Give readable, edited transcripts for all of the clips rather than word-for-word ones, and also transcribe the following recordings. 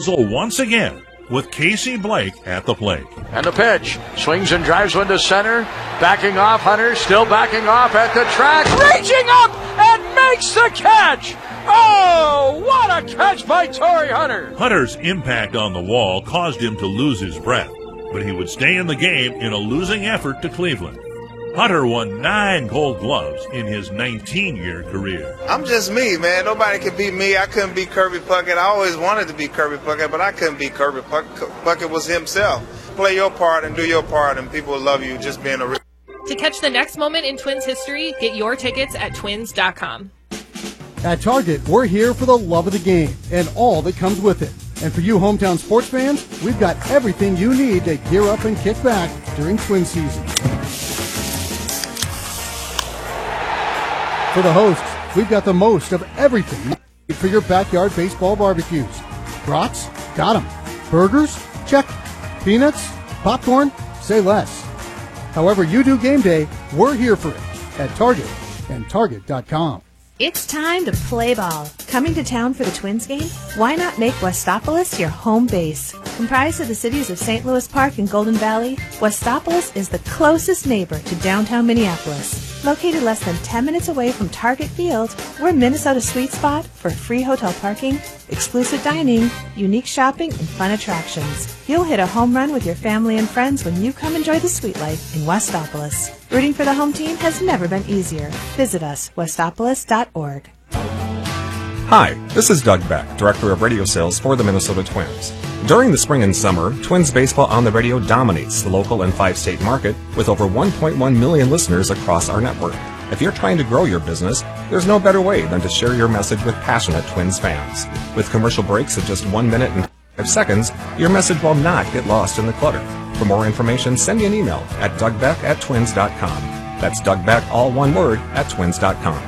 Wenzel once again with Casey Blake at the plate. And the pitch. Swings and drives one to center. Backing off. Hunter still backing off at the track. Reaching up and makes the catch. Oh, what a catch by Torrey Hunter. Hunter's impact on the wall caused him to lose his breath, but he would stay in the game in a losing effort to Cleveland. Hunter won 9 Gold Gloves in his 19-year career. I'm just me, man. Nobody can beat me. I couldn't beat Kirby Puckett. I always wanted to be Kirby Puckett, but I couldn't beat Kirby Puckett. Puckett was himself. Play your part and do your part, and people will love you just being a real. To catch the next moment in Twins history, get your tickets at twins.com. At Target, we're here for the love of the game and all that comes with it. And for you hometown sports fans, we've got everything you need to gear up and kick back during Twin season. For the hosts, we've got the most of everything for your backyard baseball barbecues. Brats? Got 'em. Burgers? Check. Peanuts? Popcorn? Say less. However you do game day, we're here for it at Target and Target.com. It's time to play ball. Coming to town for the Twins game? Why not make Westopolis your home base? Comprised of the cities of St. Louis Park and Golden Valley, Westopolis is the closest neighbor to downtown Minneapolis. Located less than 10 minutes away from Target Field, we're Minnesota's sweet spot for free hotel parking, exclusive dining, unique shopping, and fun attractions. You'll hit a home run with your family and friends when you come enjoy the sweet life in Westopolis. Rooting for the home team has never been easier. Visit us, westopolis.org. Hi, this is Doug Beck, Director of Radio Sales for the Minnesota Twins. During the spring and summer, Twins baseball on the radio dominates the local and 5-state market with over 1.1 million listeners across our network. If you're trying to grow your business, there's no better way than to share your message with passionate Twins fans. With commercial breaks of just 1 minute and 5 seconds, your message will not get lost in the clutter. For more information, send me an email at dougbeck@twins.com. That's Doug Beck, all one word, at twins.com.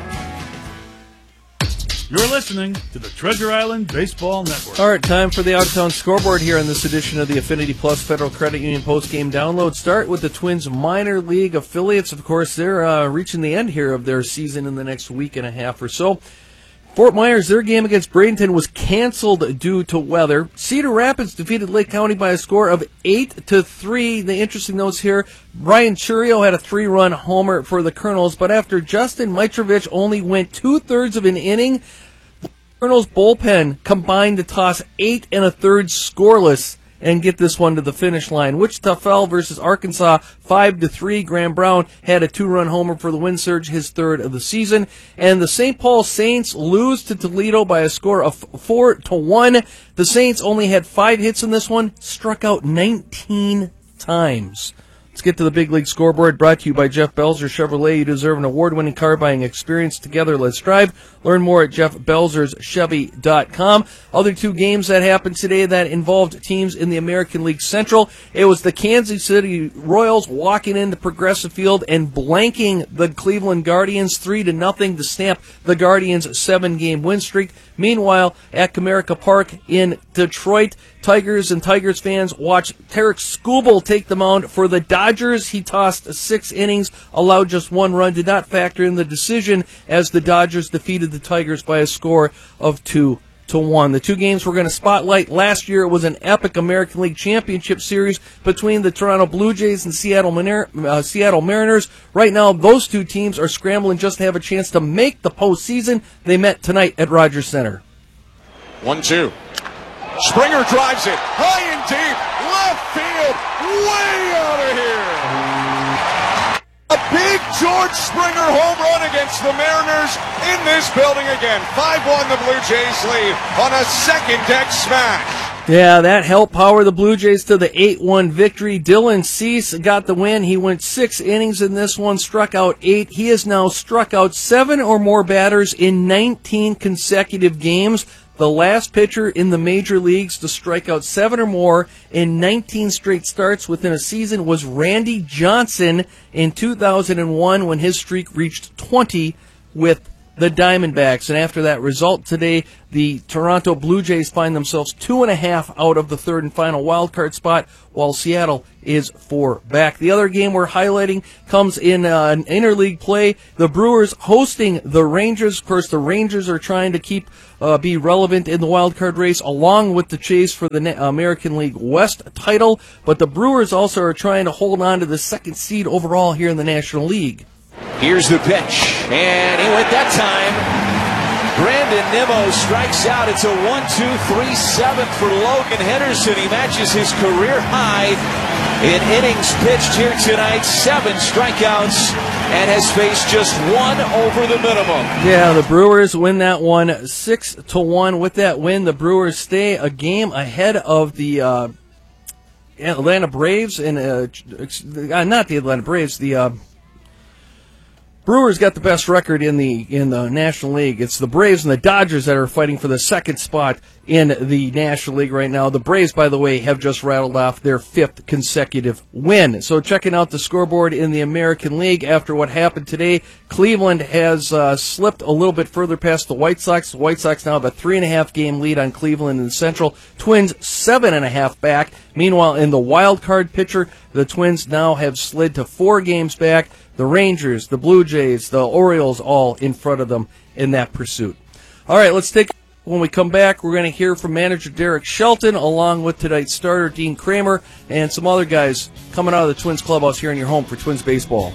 You're listening to the Treasure Island Baseball Network. All right, time for the out-of-town scoreboard here on this edition of the Affinity Plus Federal Credit Union post-game download. Start with the Twins minor league affiliates. Of course, they're reaching the end here of their season in the next week and a half or so. Fort Myers, their game against Bradenton was canceled due to weather. Cedar Rapids defeated Lake County by a score of 8-3. The interesting notes here, Brian Churio had a 3-run homer for the Colonels, but after Justin Mitrovic only went 2/3 of an inning, the Colonels bullpen combined to toss 8 1/3 scoreless and get this one to the finish line. Wichita fell versus Arkansas 5-3. Graham Brown had a 2-run homer for the Wind Surge, his 3rd of the season. And the St. Paul Saints lose to Toledo by a score of 4-1. The Saints only had 5 hits in this one, struck out 19 times. Let's get to the big league scoreboard, brought to you by Jeff Belzer Chevrolet. You deserve an award-winning car buying experience. Together, let's drive. Learn more at jeffbelzerschevy.com. Other 2 games that happened today that involved teams in the American League Central. It was the Kansas City Royals walking into Progressive Field and blanking the Cleveland Guardians 3-0 to stamp the Guardians' 7-game win streak. Meanwhile, at Comerica Park in Detroit, Tigers and Tigers fans watched Tarek Skubal take the mound for the Dodgers. He tossed 6 innings, allowed just 1 run, did not factor in the decision as the Dodgers defeated the Tigers by a score of 2-1. The 2 games we're going to spotlight. Last year it was an epic American League Championship Series between the Toronto Blue Jays and Seattle Mariners. Right now, those 2 teams are scrambling just to have a chance to make the postseason. They met tonight at Rogers Center. 1-2. Springer drives it high and deep, left field, way out of here. A big George Springer home run against the Mariners in this building again. 5-1 the Blue Jays lead on a second-deck smash. Yeah, that helped power the Blue Jays to the 8-1 victory. Dylan Cease got the win. He went 6 innings in this one, struck out 8. He has now struck out 7 or more batters in 19 consecutive games. The last pitcher in the major leagues to strike out 7 or more in 19 straight starts within a season was Randy Johnson in 2001 when his streak reached 20 with the Diamondbacks. And after that result today, the Toronto Blue Jays find themselves 2.5 out of the third and final wildcard spot, while Seattle is 4 back. The other game we're highlighting comes in an interleague play. The Brewers hosting the Rangers. Of course, the Rangers are trying to be relevant in the wildcard race, along with the chase for the American League West title. But the Brewers also are trying to hold on to the second seed overall here in the National League. Here's the pitch, and he went that time. Brandon Nimmo strikes out. It's a 1-2-3-7 for Logan Henderson. He matches his career high in innings pitched here tonight. 7 strikeouts, and has faced just 1 over the minimum. Yeah, the Brewers win that one 6-1. With that win, the Brewers stay a game ahead of the Atlanta Braves, and not the Atlanta Braves, the Brewers got the best record in the National League. It's the Braves and the Dodgers that are fighting for the second spot in the National League right now. The Braves, by the way, have just rattled off their 5th consecutive win. So checking out the scoreboard in the American League after what happened today, Cleveland has slipped a little bit further past the White Sox. The White Sox now have a 3.5 game lead on Cleveland in the Central. Twins 7.5 back. Meanwhile, in the wild card picture, the Twins now have slid to 4 games back. The Rangers, the Blue Jays, the Orioles all in front of them in that pursuit. All right, when we come back, we're going to hear from manager Derek Shelton along with tonight's starter Dean Kramer and some other guys coming out of the Twins clubhouse here in your home for Twins baseball.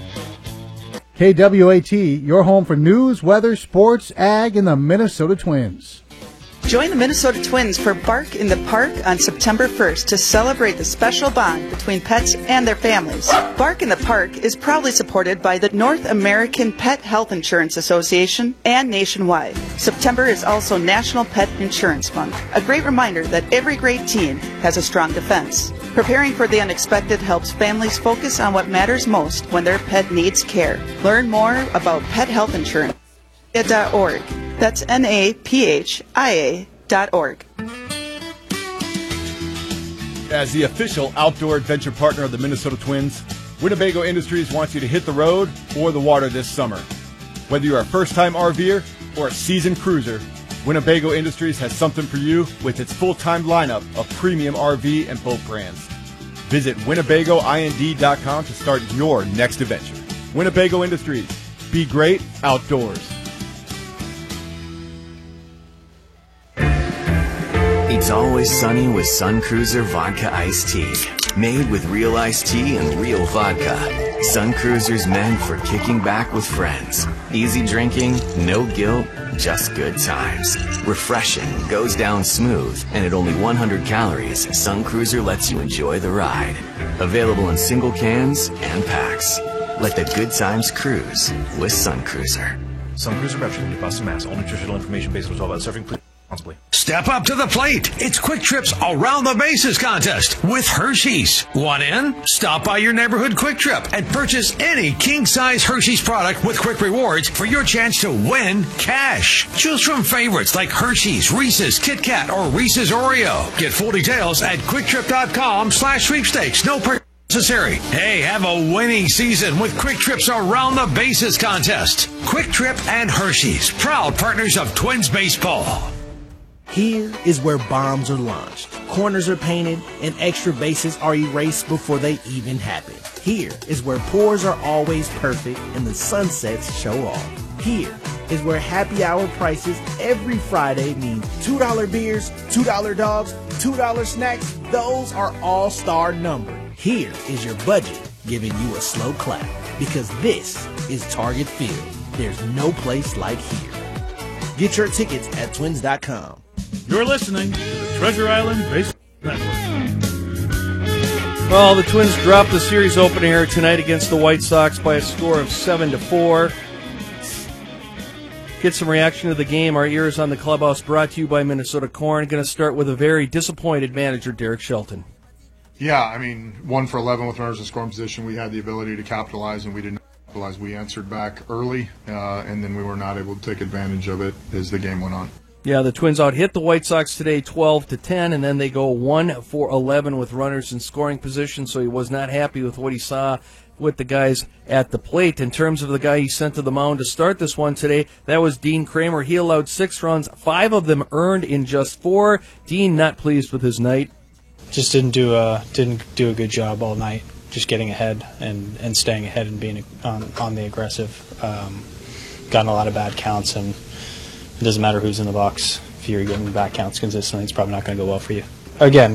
KWAT, your home for news, weather, sports, ag, and the Minnesota Twins. Join the Minnesota Twins for Bark in the Park on September 1st to celebrate the special bond between pets and their families. Bark in the Park is proudly supported by the North American Pet Health Insurance Association and nationwide. September is also National Pet Insurance Month, a great reminder that every great team has a strong defense. Preparing for the unexpected helps families focus on what matters most when their pet needs care. Learn more about pet health insurance at .org. That's NAPHIA.org. As the official outdoor adventure partner of the Minnesota Twins, Winnebago Industries wants you to hit the road or the water this summer. Whether you're a first-time RVer or a seasoned cruiser, Winnebago Industries has something for you with its full-time lineup of premium RV and boat brands. Visit WinnebagoIND.com to start your next adventure. Winnebago Industries. Be great outdoors. It's always sunny with Sun Cruiser Vodka Iced Tea. Made with real iced tea and real vodka. Sun Cruiser's meant for kicking back with friends. Easy drinking, no guilt, just good times. Refreshing, goes down smooth, and at only 100 calories, Sun Cruiser lets you enjoy the ride. Available in single cans and packs. Let the good times cruise with Sun Cruiser. Sun Cruiser Representative, New Boston, Mass. All nutritional information based on 12 hours serving. Please responsibly. Step up to the plate. It's Quick Trip's Around the Bases contest with Hershey's. Want in? Stop by your neighborhood Quick Trip and purchase any king-size Hershey's product with Quick Rewards for your chance to win cash. Choose from favorites like Hershey's, Reese's, Kit Kat, or Reese's Oreo. Get full details at QuickTrip.com/sweepstakes. No purchase necessary. Hey, have a winning season with Quick Trip's Around the Bases contest. Quick Trip and Hershey's, proud partners of Twins baseball. Here is where bombs are launched, corners are painted, and extra bases are erased before they even happen. Here is where pours are always perfect and the sunsets show off. Here is where happy hour prices every Friday mean $2 beers, $2 dogs, $2 snacks. Those are all-star numbered. Here is your budget giving you a slow clap because this is Target Field. There's no place like here. Get your tickets at twins.com. You're listening to the Treasure Island Baseball Network. Well, the Twins dropped the series opener here tonight against the White Sox by a score of 7-4. Get some reaction to the game. Our ears on the clubhouse brought to you by Minnesota Corn. Going to start with a very disappointed manager, Derek Shelton. Yeah, I mean, 1 for 11 with runners in scoring position. We had the ability to capitalize, and we did not capitalize. We answered back early, and then we were not able to take advantage of it as the game went on. Yeah, the Twins out-hit the White Sox today 12-10, and then they go 1 for 11 with runners in scoring position, so he was not happy with what he saw with the guys at the plate. In terms of the guy he sent to the mound to start this one today, that was Dean Kramer. He allowed 6 runs, 5 of them earned in just 4. Dean not pleased with his night. Just didn't do a good job all night, just getting ahead and staying ahead and being on the aggressive. Gotten a lot of bad counts, and it doesn't matter who's in the box. If you're getting bad counts consistently, it's probably not going to go well for you. Again,